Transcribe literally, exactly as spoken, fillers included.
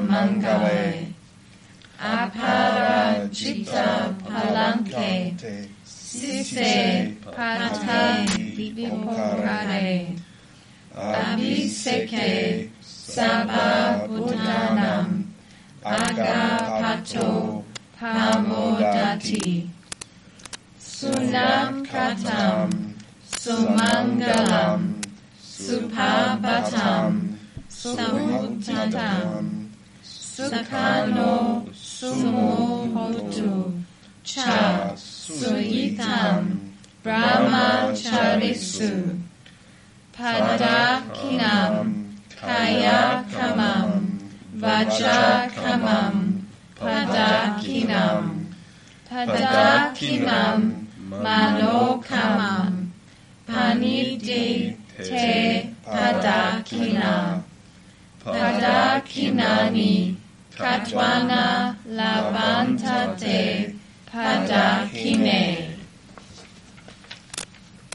mangale. Aparajita palanque, sise pate vipokare. Abhiseke sabha buddhanam, agapato pamodati. Sunam katam, sumangalam, supabhatam, samuddatam, sukhano sumo hotu, cha suyitam, brahmacharisu, padakinam, kayakamam, vajakamam, padakinam, padakinam, manokamam, panidi te padakina, padakinani, katwana labantate padakine.